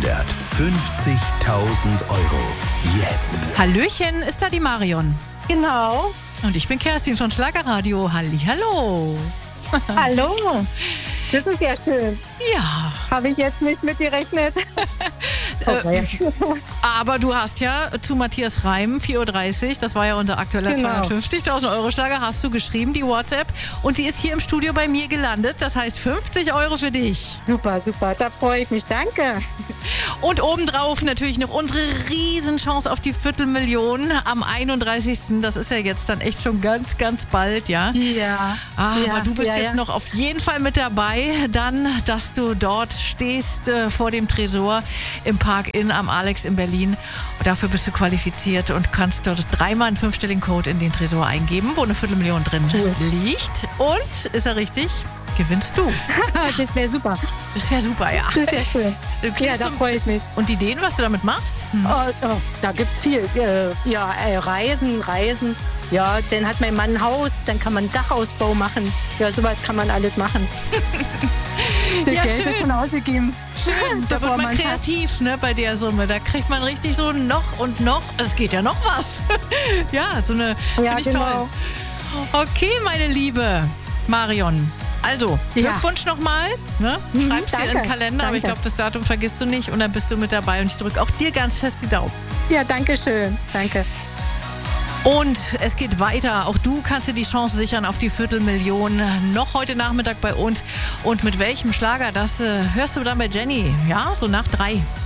Euro. Jetzt. Hallöchen, ist da die Marion? Genau. Und ich bin Kerstin von Schlagerradio. Hallihallo. Hallo. Das ist ja schön. Ja. Habe ich jetzt nicht mit gerechnet. Aber du hast ja zu Matthias Reim, 4.30 Uhr, das war ja unser aktueller Genau. 250.000 Euro Schlager, hast du geschrieben, die WhatsApp. Und sie ist hier im Studio bei mir gelandet. Das heißt 50 Euro für dich. Super, super. Da freue ich mich. Danke. Und obendrauf natürlich noch unsere Riesenchance auf die Viertelmillion am 31. Das ist ja jetzt dann echt schon ganz, ganz bald, ja? Ja. Aber du bist ja, jetzt ja. noch auf jeden Fall mit dabei. Dann, dass du dort stehst vor dem Tresor im Park Inn am Alex in Berlin. Und dafür bist du qualifiziert und kannst dort dreimal einen 5-stelligen Code in den Tresor eingeben, wo eine Viertelmillion drin liegt. Und, ist er richtig, gewinnst du. Das wäre super. Das wäre super, ja. Das ist ja schön. Du Ja, kriegst da so- freue ich mich. Und Ideen, was du damit machst? Da gibt's viel. Reisen. Ja, dann hat mein Mann ein Haus, dann kann man einen Dachausbau machen. Ja, sowas kann man alles machen. Das Ja, Geld schön. ist schon ausgegeben. Schön, da wird Bevor man man kreativ, ne, bei der Summe. Da kriegt man richtig so noch und noch. Es geht ja noch was. Ja, so eine, Ja, finde ich genau. toll. Okay, meine liebe Marion. Also, Ja. Glückwunsch nochmal. Ne? Schreib's dir in den danke, Kalender, aber ich danke. glaube, das Datum vergisst du nicht. Und dann bist du mit dabei. Und ich drücke auch dir ganz fest die Daumen. Ja, danke schön. Danke. Und es geht weiter. Auch du kannst dir die Chance sichern auf die Viertelmillion. Noch heute Nachmittag bei uns. Und mit welchem Schlager, das hörst du dann bei Jenny. Ja, so nach 3.